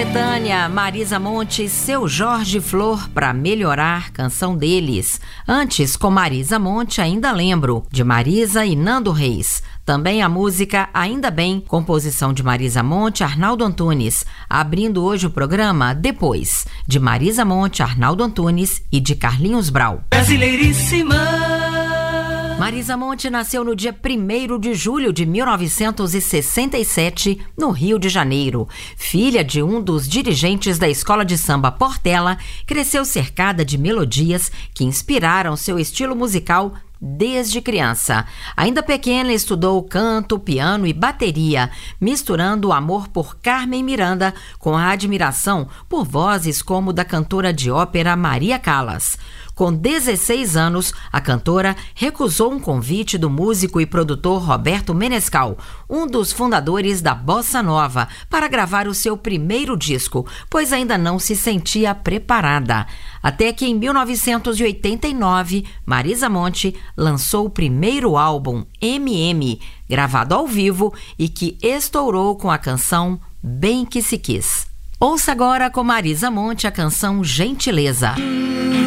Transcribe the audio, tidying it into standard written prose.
coletânea Marisa Monte, Seu Jorge Flor pra Melhorar, canção deles. Antes, com Marisa Monte, Ainda Lembro, de Marisa e Nando Reis. Também a música Ainda Bem, composição de Marisa Monte, Arnaldo Antunes. Abrindo hoje o programa Depois, de Marisa Monte, Arnaldo Antunes e de Carlinhos Brau. Brasileiríssima. Marisa Monte nasceu no dia 1º de julho de 1967, no Rio de Janeiro. Filha de um dos dirigentes da escola de samba Portela, cresceu cercada de melodias que inspiraram seu estilo musical desde criança. Ainda pequena, estudou canto, piano e bateria, misturando o amor por Carmen Miranda com a admiração por vozes como da cantora de ópera Maria Callas. Com 16 anos, a cantora recusou um convite do músico e produtor Roberto Menescal, um dos fundadores da Bossa Nova, para gravar o seu primeiro disco, pois ainda não se sentia preparada. Até que em 1989, Marisa Monte lançou o primeiro álbum, MM, gravado ao vivo e que estourou com a canção Bem Que Se Quis. Ouça agora com Marisa Monte a canção Gentileza.